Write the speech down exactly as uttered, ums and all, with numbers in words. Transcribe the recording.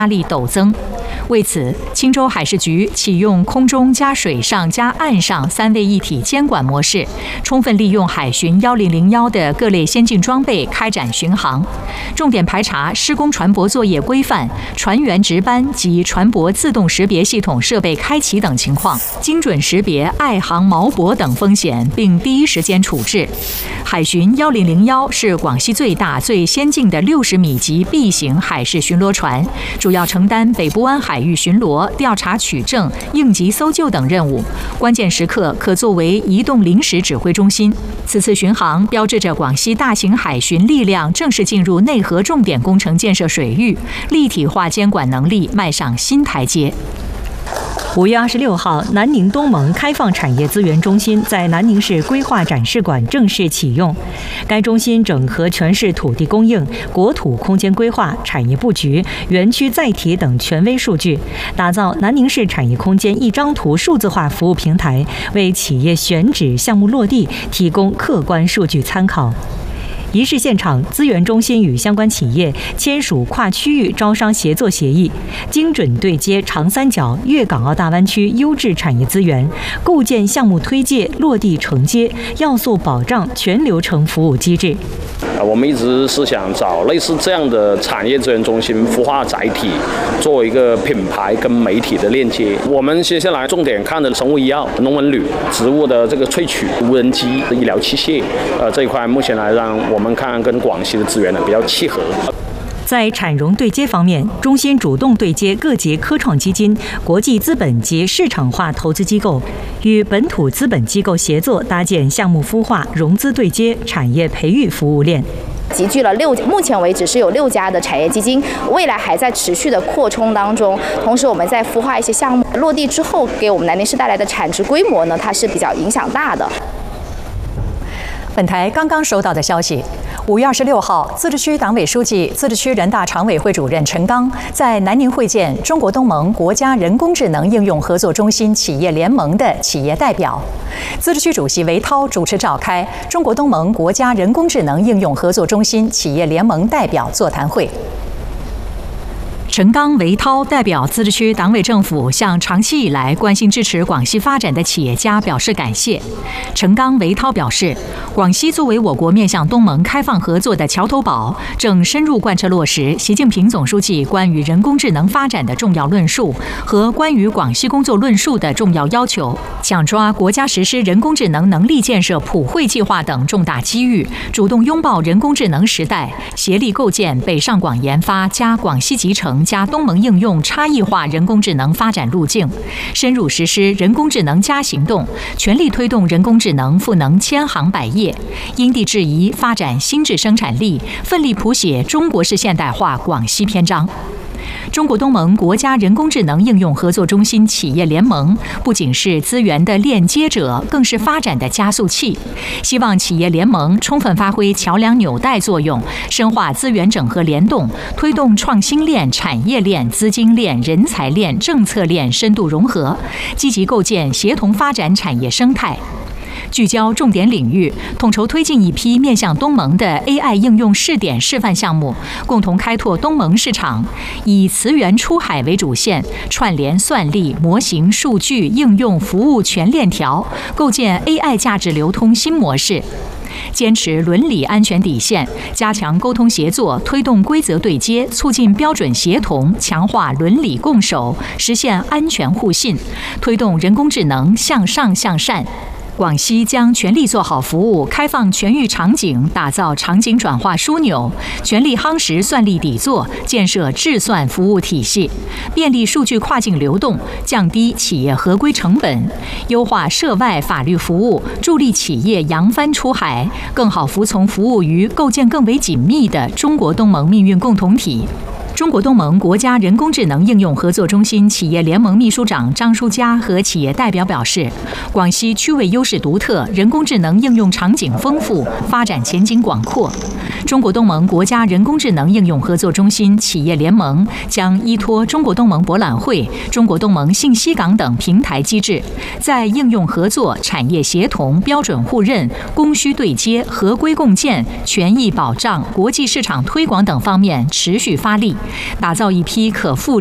压力陡增。为此，青州海事局启用空中加水上加岸上三位一体监管模式，充分利用海巡一零零一的各类先进装备开展巡航，重点排查施工船舶作业规范、船员值班及船舶自动识别系统设备开启等情况，精准识别碍航锚泊等风险，并第一时间处置。海巡一零零一是广西最大、最先进的六十米级 B 型海事巡逻船，主要承担北部湾海域巡逻、调查取证、应急搜救等任务，关键时刻可作为移动临时指挥中心。此次巡航标志着广西大型海巡力量正式进入内河重点工程建设水域，立体化监管能力迈上新台阶。 五月二十六号，南宁东盟开放产业资源中心在南宁市规划展示馆正式启用。该中心整合全市土地供应、国土空间规划、产业布局、园区载体等权威数据，打造南宁市产业空间一张图数字化服务平台，为企业选址、项目落地提供客观数据参考。仪式现场，资源中心与相关企业签署跨区域招商协作协议，精准对接长三角、粤港澳大湾区优质产业资源，构建项目推介、落地承接、要素保障全流程服务机制。 啊，我们一直是想找类似这样的产业资源中心孵化载体，作为一个品牌跟媒体的链接。我们接下来重点看的生物医药、农文旅、植物的这个萃取、无人机、医疗器械，呃，这一块目前来让我们看跟广西的资源呢比较契合。 在产融对接方面，中心主动对接各级科创基金、国际资本及市场化投资机构，与本土资本机构协作搭建项目孵化、融资对接、产业培育服务链。 集聚了六，目前为止是有六家的产业基金，未来还在持续的扩充当中。同时，我们在孵化一些项目落地之后，给我们南宁市带来的产值规模呢，它是比较影响大的。 本台刚刚收到的消息，五月二十六号，自治区党委书记、自治区人大常委会主任陈刚在南宁会见中国东盟国家人工智能应用合作中心企业联盟的企业代表。自治区主席韦涛主持召开中国东盟国家人工智能应用合作中心企业联盟代表座谈会。陈刚、韦涛代表自治区党委政府向长期以来关心支持广西发展的企业家表示感谢。陈刚、韦涛表示，广西作为我国面向东盟开放合作的桥头堡，正深入贯彻落实习近平总书记关于人工智能发展的重要论述和关于广西工作论述的重要要求，抢抓国家实施人工智能能力建设普惠计划等重大机遇，主动拥抱人工智能时代，协力构建北上广研发加广西集成加东盟应用差异化人工智能发展路径，深入实施人工智能加行动，全力推动人工智能赋能千行百业，因地制宜发展新质生产力，奋力谱写中国式现代化广西篇章。中国东盟国家人工智能应用合作中心企业联盟不仅是资源的链接者，更是发展的加速器。希望企业联盟充分发挥桥梁纽带作用，深化资源整合联动，推动创新链、产业链、资金链、人才链、政策链深度融合，积极构建协同发展产业生态。聚焦重点领域，统筹推进一批面向东盟的 A I 应用试点示范项目，共同开拓东盟市场。以磁源出海为主线，串联算力、模型、数据、应用、服务全链条，构建 A I 价值流通新模式。坚持伦理安全底线，加强沟通协作，推动规则对接，促进标准协同，强化伦理共守，实现安全互信，推动人工智能向上向善。广西将全力做好服务，开放全域场景，打造场景转化枢纽，全力夯实算力底座，建设智算服务体系，便利数据跨境流动，降低企业合规成本，优化涉外法律服务，助力企业扬帆出海，更好服从服务于构建更为紧密的中国东盟命运共同体。中国东盟国家人工智能应用合作中心企业联盟秘书长张书佳和企业代表表示，广西区位优势独特，人工智能应用场景丰富，发展前景广阔。中国东盟国家人工智能应用合作中心企业联盟将依托中国东盟博览会、中国东盟信息港等平台机制，在应用合作、产业协同、标准互认、供需对接、合规共建、权益保障、国际市场推广等方面持续发力。 打造一批可复